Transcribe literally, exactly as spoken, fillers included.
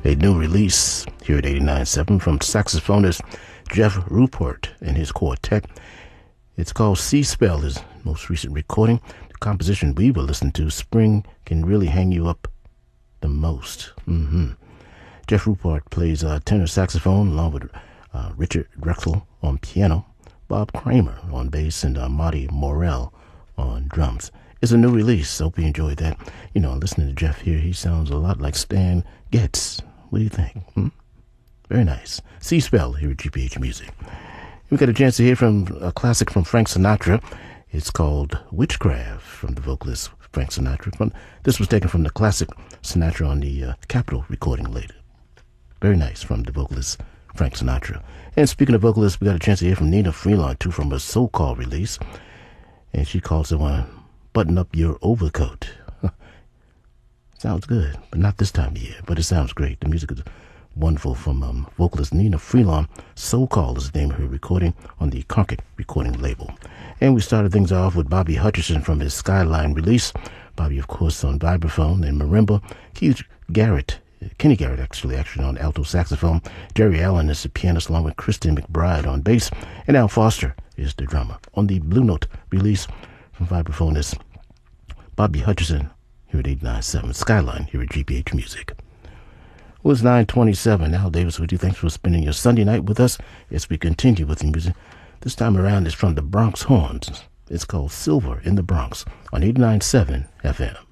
a new release here at eighty-nine point seven from saxophonist Jeff Rupert and his quartet. It's called Sea Spell, his most recent recording. The composition we will listen to, Spring Can Really Hang You Up the Most. Mm-hmm. Jeff Rupert plays uh, tenor saxophone along with uh, Richard Drexel on piano, Bob Kramer on bass, and uh, Marty Morell on drums. It's a new release. I hope you enjoyed that. You know, listening to Jeff here, he sounds a lot like Stan Getz. What do you think? Hmm? Very nice. Sea Spell here at G P H Music. We got a chance to hear from a classic from Frank Sinatra. It's called Witchcraft from the vocalist Frank Sinatra. From, this was taken from the classic Sinatra on the uh, Capitol recording later. Very nice from the vocalist Frank Sinatra. And speaking of vocalists, we got a chance to hear from Nina Freelon, too, from her so-called release. And she calls it one, Button Up Your Overcoat. Sounds good, but not this time of year. But it sounds great. The music is wonderful from um, vocalist Nina Freelon. So-Called is the name of her recording on the Concord recording label. And we started things off with Bobby Hutcherson from his Skyline release. Bobby, of course, on vibraphone and marimba. Keith Garrett, Kenny Garrett, actually, actually on alto saxophone. Jerry Allen is the pianist, along with Kristen McBride on bass. And Al Foster is the drummer. On the Blue Note release from vibraphonist Bobby Hutcherson here at eighty-nine point seven Skyline here at G P H Music. It was nine twenty-seven. Al Davis with you. Thanks for spending your Sunday night with us as we continue with the music. This time around is from the Bronx Horns. It's called Silver in the Bronx on eighty-nine point seven F M.